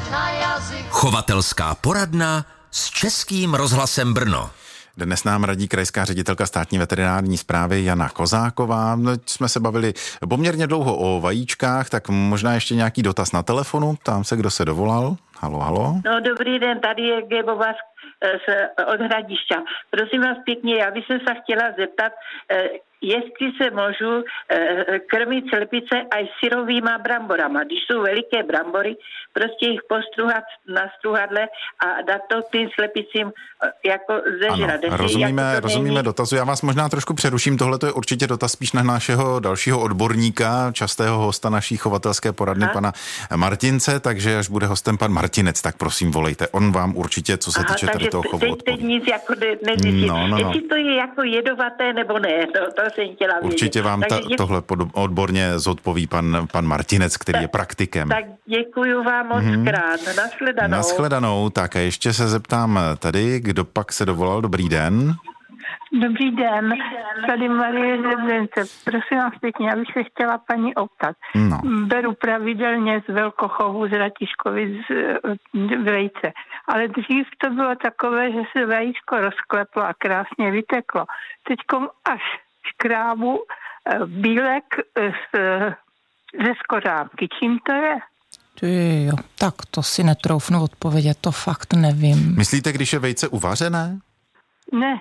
Chovatelská poradna s Českým rozhlasem Brno. Dnes nám radí krajská ředitelka státní veterinární správy Jana Kozáková. Jsme se bavili poměrně dlouho o vajíčkách, tak možná ještě nějaký dotaz na telefonu. Ptám se, kdo se dovolal. Halo. No, dobrý den, tady je Gebová od Hradišťa. Prosím vás pěkně, já bych se chtěla zeptat, jestli se můžu krmit slepice aj syrovýma bramborama. Když jsou veliké brambory, prostě jich postruhat na struhadle a dát to tým slepicím jako zežrat. Ano, rozumíme dotazu. Já vás možná trošku přeruším. Tohle je určitě dotaz spíš na našeho dalšího odborníka, častého hosta naší chovatelské poradny, pana Martince, takže až bude hostem pan Martinec, tak prosím volejte. On vám určitě, co se týče tady toho chovu, odpoví. Teď nic jako nezjistím. Jestli to je jako jedovaté nebo ne, to jsem chtěla vědět. Určitě vám tohle odborně zodpoví pan Martinec, který je praktikem. Tak děkuju vám moc krát. Nashledanou. Tak a ještě se zeptám tady, kdo pak se dovolal. Dobrý den. Dobrý den, tady Marie Žebrence. Prosím vás pěkně, já bych se chtěla paní optat. No. Beru pravidelně z velkochovu z Ratiškovic vejce, ale dřív to bylo takové, že se vajíčko rozkleplo a krásně vyteklo. Teďkom až škrábu bílek ze skořápky. Čím to je? Jo, tak to si netroufnu odpovědět, to fakt nevím. Myslíte, když je vejce uvařené? Ne,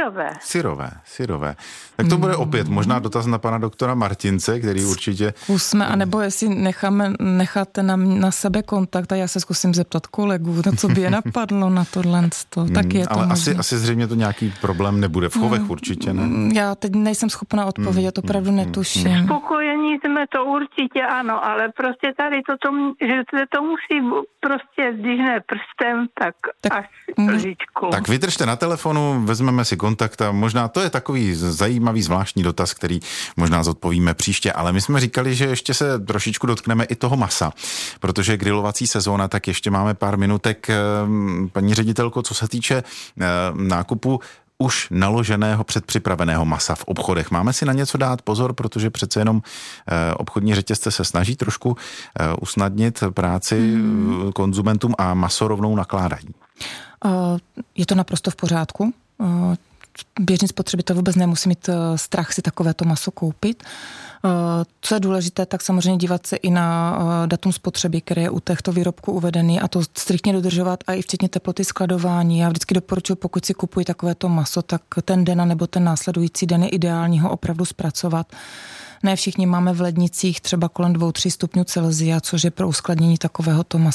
syrové. Tak to bude opět možná dotaz na pana doktora Martince, který určitě... Zkusme, anebo jestli necháte na sebe kontakt a já se zkusím zeptat kolegů, co by je napadlo na tohle. Tak je to ale možný. asi zřejmě to nějaký problém nebude. V chovech určitě ne. Já teď nejsem schopna odpovědět, opravdu netuším. Spokojení jsme to určitě ano, ale prostě tady že to musí prostě, když ne prstem, tak až lžičku. Tak vydržte na telefonu, vezmeme si kontakt a možná to je takový zajímavý zvláštní dotaz, který možná zodpovíme příště, ale my jsme říkali, že ještě se trošičku dotkneme i toho masa, protože grilovací sezóna, tak ještě máme pár minutek. Paní ředitelko, co se týče nákupu už naloženého, předpřipraveného masa v obchodech. Máme si na něco dát pozor, protože přece jenom obchodní řetězce se snaží trošku usnadnit práci konzumentům a maso rovnou nakládají. Je to naprosto v pořádku. Běžný spotřebitel vůbec nemusí mít strach si takovéto maso koupit. Co je důležité, tak samozřejmě dívat se i na datum spotřeby, které je u těchto výrobků uvedený a to striktně dodržovat a i včetně teploty skladování. Já vždycky doporučuji, pokud si kupuji takovéto maso, tak ten den nebo ten následující den je ideální ho opravdu zpracovat. Ne všichni máme v lednicích třeba kolem 2-3 stupňů Celsia, což je pro uskladnění takovéhoto masa